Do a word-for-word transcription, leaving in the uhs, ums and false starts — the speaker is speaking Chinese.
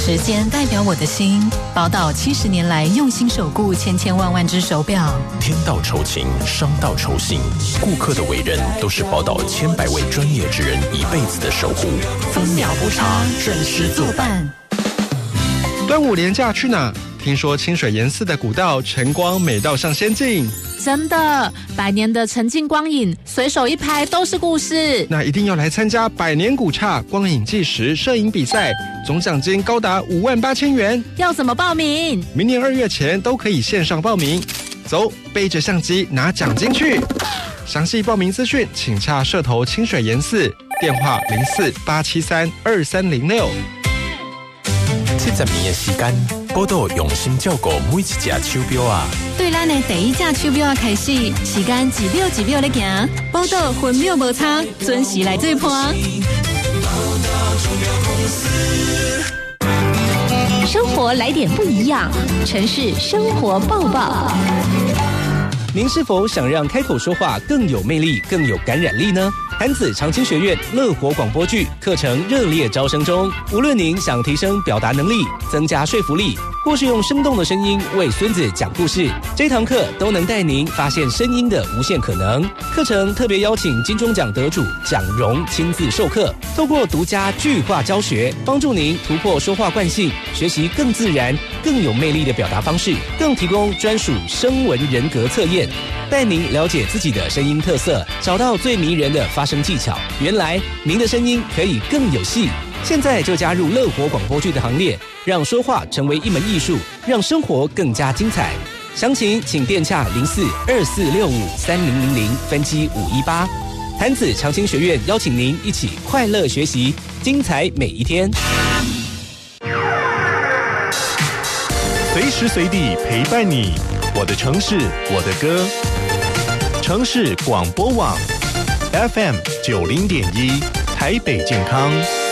时间代表我的心，宝岛七十年来用心守护千千万万只手表。 天道酬勤，商道酬信，顾客的为人都是宝岛千百位专业职人一辈子的守护，分秒不差，准时作伴。 端午连假去哪？听说清水岩寺的古道晨光美到像仙境。 真的，百年的沉浸光影，随手一拍都是故事。 那一定要来参加百年古刹光影纪实摄影比赛，总奖金高达五万八千元。 要怎么报名？ 明年二月前都可以线上报名。走，背着相机拿奖金去。详细报名资讯，请洽社头清水岩寺，电话零四八七三二三零六。 七十年的时间，宝岛用心照顾每一只手表啊。 对咱的第一只手表啊开始，时间一秒一秒的行，宝岛分秒无差，准时来做伴。 生活来点不一样，城市生活报报。 您是否想让开口说话更有魅力、更有感染力呢？潭子长青学院乐活广播剧课程热烈招生中，无论您想提升表达能力、增加说服力，或是用生动的声音为孙子讲故事，这堂课都能带您发现声音的无限可能。课程特别邀请金钟奖得主蒋荣亲自授课，透过独家句话教学，帮助您突破说话惯性，学习更自然、更有魅力的表达方式，更提供专属声纹人格测验，带您了解自己的声音特色，找到最迷人的发声技巧。原来您的声音可以更有戏，现在就加入乐活广播剧的行列，让说话成为一门艺术，让生活更加精彩。详情请电洽零四二四六五三零零零分机五一八。潭子长青学院邀请您一起快乐学习，精彩每一天。 随时随地陪伴你，我的城市，我的歌。城市广播网 F M 九零点一，台北健康。